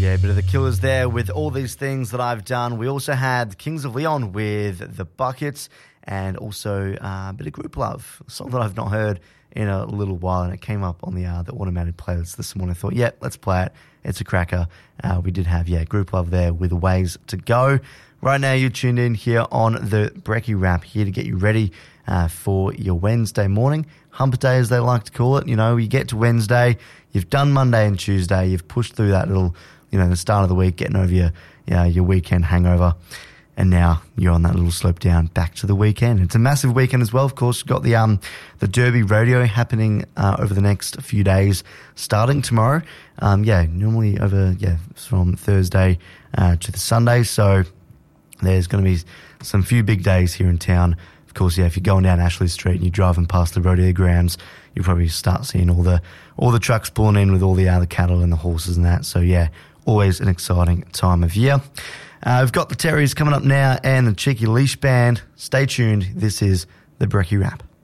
Yeah, a bit of the Killers there with All These Things That I've Done. We also had Kings of Leon with The Buckets, and also a bit of Group Love, a song that I've not heard in a little while, and it came up on the automated playlist this morning. I thought, yeah, let's play it. It's a cracker. We did have, Group Love there with Ways to Go. Right now you're tuned in here on the Brekkie Wrap, here to get you ready for your Wednesday morning. Hump Day, as they like to call it. You know, you get to Wednesday, you've done Monday and Tuesday, you've pushed through that little, the start of the week, getting over your weekend hangover, and now you're on that little slope down back to the weekend. It's a massive weekend as well, of course. You've got the Derby Rodeo happening over the next few days, starting tomorrow. Normally over from Thursday to the Sunday. So there's going to be some few big days here in town. Of course, if you're going down Ashley Street and you're driving past the rodeo grounds, you'll probably start seeing all the trucks pulling in with all the other cattle and the horses and that. So always an exciting time of year. We've got the Terriers coming up now and the Cheeky Leash Band. Stay tuned. This is the Brekkie Wrap.